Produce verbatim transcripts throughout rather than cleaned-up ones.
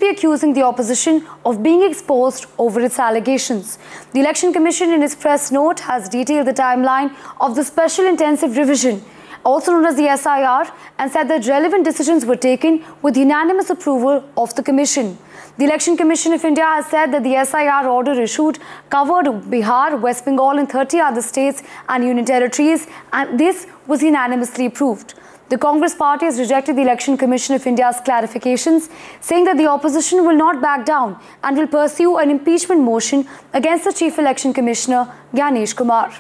accusing the opposition of being exposed over its allegations. The Election Commission in its press note has detailed the timeline of the Special Intensive Revision, also known as the S I R, and said that relevant decisions were taken with unanimous approval of the Commission. The Election Commission of India has said that the S I R order issued covered Bihar, West Bengal and thirty other states and union territories, and this was unanimously approved. The Congress party has rejected the Election Commission of India's clarifications, saying that the opposition will not back down and will pursue an impeachment motion against the Chief Election Commissioner, Gyanesh Kumar.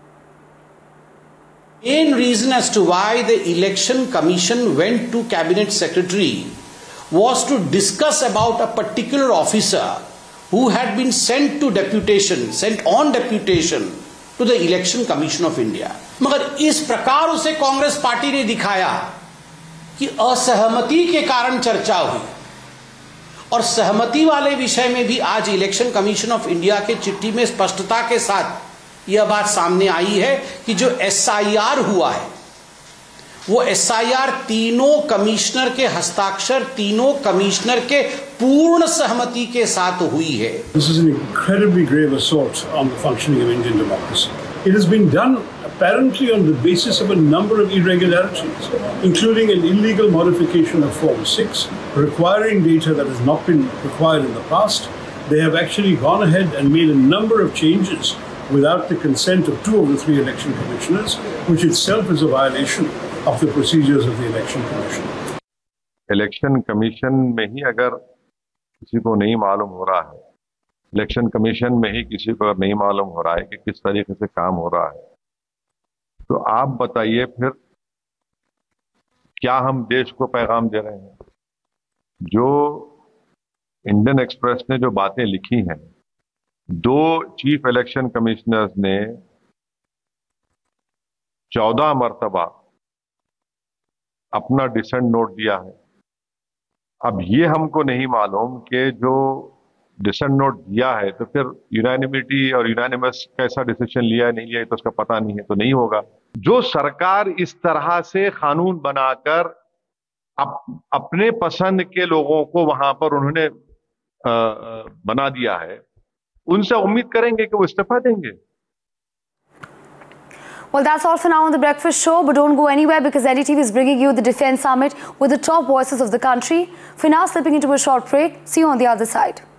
Main reason as to why the Election Commission went to Cabinet Secretary was to discuss about a particular officer who had been sent to deputation, sent on deputation to the Election Commission of India. मगर इस प्रकार उसे Congress party ने दिखाया कि असहमति के कारण चर्चा हुई, और सहमति वाले विषय में भी आज इलेक्शन कमीशन ऑफ इंडिया के चिट्ठी में स्पष्टता के साथ यह बात सामने आई है कि जो एस आई आर हुआ है वो एस आई आर तीनों कमिश्नर के हस्ताक्षर, तीनों कमिश्नर के पूर्ण सहमति के साथ हुई है. This is an incredibly grave assault on the functioning of Indian democracy. It has been done apparently on the basis of a number of irregularities, including an illegal modification of Form six, requiring data that has not been required in the past. They have actually gone ahead and made a number of changes without the consent of two of the three election commissioners, which itself is a violation of the procedures of the Election Commission. Election commission में ही अगर किसी को नहीं मालूम हो रहा है, election commission में ही किसी को नहीं मालूम हो रहा है कि किस तरीके से काम हो रहा है, तो आप बताइए फिर क्या हम देश को पैगाम दे रहे हैं? जो इंडियन एक्सप्रेस ने जो बातें लिखी हैं, दो चीफ इलेक्शन कमिश्नर्स ने चौदह मरतबा अपना डिसेंट नोट दिया है. अब ये हमको नहीं मालूम कि जो डिसेंट नोट दिया है तो फिर यूनानिमिटी और यूनानिमस कैसा डिसीजन लिया है नहीं लिया है तो उसका पता नहीं है, तो नहीं होगा. जो सरकार इस तरह से कानून बनाकर अप, अपने पसंद के लोगों को वहां पर उन्होंने आ, बना दिया है, उनसे उम्मीद करेंगे कि वो इस्तीफा देंगे. Well, that's all for now on The Breakfast Show, but don't go anywhere because N D T V is bringing you the Defence Summit with the top voices of the country. For now, slipping into a short break. See you on the other side.